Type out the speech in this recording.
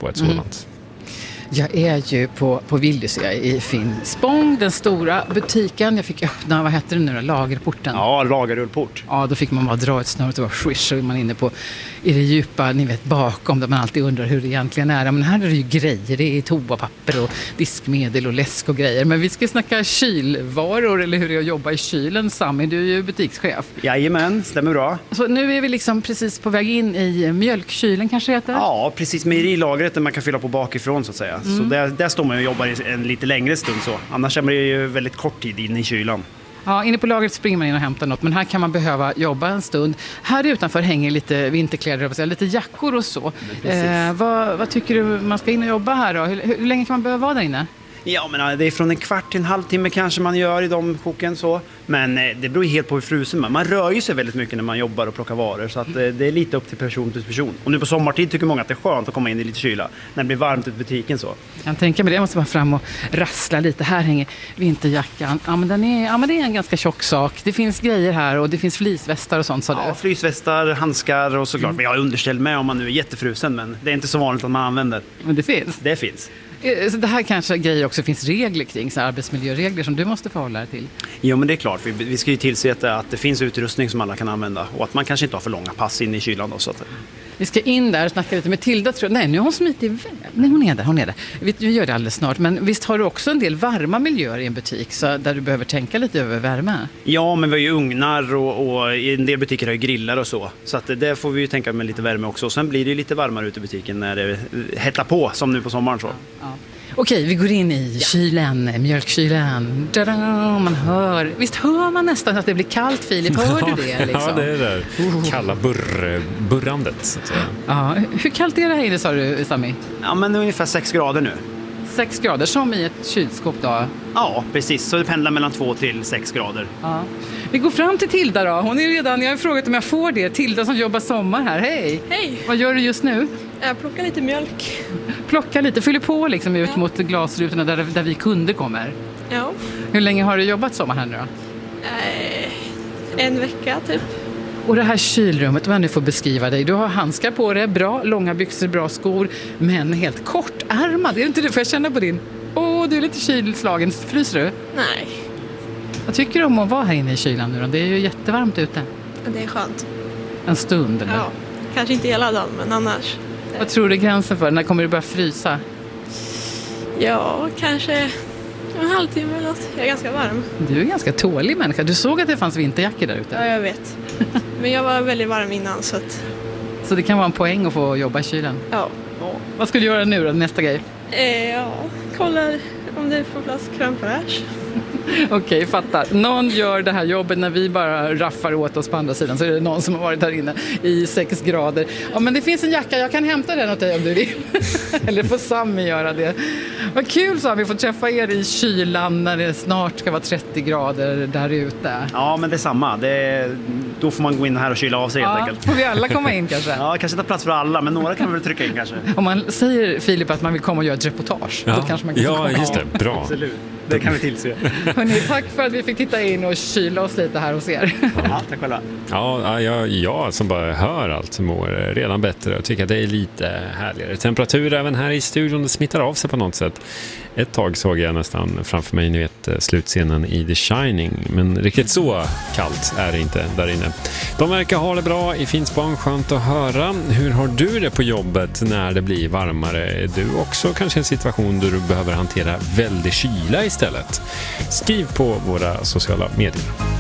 på ett sådant? Jag är ju på Willys, jag är i Finspång, den stora butiken. Jag fick öppna, vad heter det nu då, lagerporten? Ja, lagerrullport. Ja, då fick man bara dra ett snöret och swish, så är man inne i det djupa, ni vet, bakom, där man alltid undrar hur det egentligen är. Men här är det ju grejer, det är toapapper och diskmedel och läsk och grejer. Men vi ska snacka kylvaror, eller hur det är att jobba i kylen. Sami, du är ju butikschef. Jajamän, stämmer bra. Så nu är vi liksom precis på väg in i mjölkkylen, kanske det heter? Ja, precis, mejerilagret där man kan fylla på bakifrån så att säga. Så där står man och jobbar en lite längre stund så. Annars är man ju väldigt kort tid in i kylan. Ja, inne på lagret springer man in och hämtar något, men här kan man behöva jobba en stund. Här utanför hänger lite vinterkläder, lite jackor och så. Vad tycker du man ska in och jobba här då? Hur länge kan man behöva vara där inne? Ja, men det är från en kvart till en halvtimme kanske man gör i de koken så. Men det beror ju helt på hur frusen man. Man rör ju sig väldigt mycket när man jobbar och plockar varor. Så att det är lite upp till person till person. Och nu på sommartid tycker många att det är skönt att komma in i lite kyla. När det blir varmt ut i butiken så. Jag tänker mig det, jag måste bara fram och rassla lite. Här hänger vinterjackan. Ja, men det är en ganska tjock sak. Det finns grejer här och det finns fleecevästar och sånt. Ja, fleecevästar, handskar och såklart. Men jag har underställd med om man nu är jättefrusen. Men det är inte så vanligt att man använder. Men det finns? Det finns. Så det här kanske grejer också finns regler kring, så arbetsmiljöregler som du måste förhålla dig till. Jo, men det är klart. Vi ska ju tillse att det finns utrustning som alla kan använda och att man kanske inte har för långa pass in i kylan då, så att... Vi ska in där och snacka lite med Tilda, tror jag. Nej, nu har hon smitit iväg. Nej, hon är där. Vi gör det alldeles snart. Men visst har du också en del varma miljöer i en butik så där du behöver tänka lite över värme? Ja, men vi har ju ugnar och i en del butiker har ju grillar och så. Så att det får vi ju tänka med lite värme också. Och sen blir det ju lite varmare ute i butiken när det hettar på, som nu på sommaren så. Ja. Okej, vi går in i kylen, mjölkkylen. Tada, man hör. Visst hör man nästan att det blir kallt, Filip? Hör du det? Liksom? Ja, det är det kalla burrandet, så att säga. Ja, hur kallt är det här inne, sa du, Sami? Ja, men ungefär 6 grader nu. 6 grader, som i ett kylskåp då? Ja, precis. Så det pendlar mellan 2 till 6 grader. Ja. Vi går fram till Tilda då. Hon är redan, jag har frågat om jag får det. Tilda som jobbar sommar här. Hej! Hej! Vad gör du just nu? Jag plockar lite mjölk. Plockar lite, fyller på liksom ut mot glasrutorna där vi kunder kommer. Ja. Hur länge har du jobbat sommar här nu då? En vecka typ. Och det här kylrummet, om jag nu får beskriva dig. Du har handskar på dig, bra, långa byxor, bra skor. Men helt kortärmad, är det inte det? Får jag känna på din? Du är lite kylslagen. Fryser du? Nej. Vad tycker du om att vara här inne i kylan nu då? Det är ju jättevarmt ute. Det är skönt. En stund eller? Ja, kanske inte hela dagen, men annars. Vad tror du är gränsen för? När kommer du börja frysa? Ja, kanske en halvtimme eller något. Jag är ganska varm. Du är ganska tålig människa. Du såg att det fanns vinterjackor där ute. Ja, jag vet. Men jag var väldigt varm innan så att... Så det kan vara en poäng att få jobba i kylen? Ja. Vad ska du göra nu då, nästa grej? Kollar om det får plats crème fraîche. Okej, fattar. Någon gör det här jobbet när vi bara raffar åt oss på andra sidan, så är det någon som har varit där inne i 6 grader. Ja, men det finns en jacka, jag kan hämta den åt dig om du vill. Eller får Sami göra det. Vad kul, så har vi fått träffa er i kylan när det snart ska vara 30 grader där ute. Ja, men det är samma. Då får man gå in här och kyla av sig helt enkelt. Får vi alla komma in kanske? Ja, kanske inte plats för alla, men några kan vi väl trycka in kanske. Om man säger, Filip, att man vill komma och göra ett reportage, då kanske man kan komma. Ja, just det. Bra. Absolut. Det kan vi tillse. Hörrni, tack för att vi fick titta in och kyla oss lite här hos er. Ja, tack själva. Ja, jag som bara hör allt mår redan bättre och tycker att det är lite härligare temperatur även här i studion. Det smittar av sig på något sätt. Ett tag såg jag nästan framför mig, ni vet, slutscenen i The Shining. Men riktigt så kallt är det inte där inne. De verkar ha det bra i Finspång, skönt att höra. Hur har du det på jobbet när det blir varmare? Är du också kanske en situation där du behöver hantera väldigt kyla istället? Skriv på våra sociala medier.